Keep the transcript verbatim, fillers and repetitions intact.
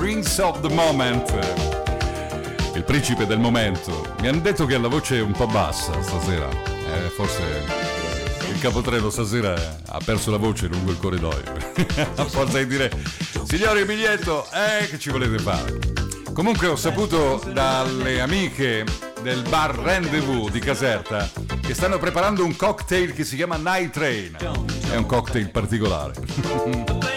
Prince of the Moment, il principe del momento. Mi hanno detto che la voce è un po' bassa stasera, eh, forse il capotreno stasera ha perso la voce lungo il corridoio a forza di dire signore biglietto, eh, che ci volete fare? Comunque ho saputo dalle amiche del bar Rendezvous di Caserta che stanno preparando un cocktail che si chiama Night Train. È un cocktail particolare.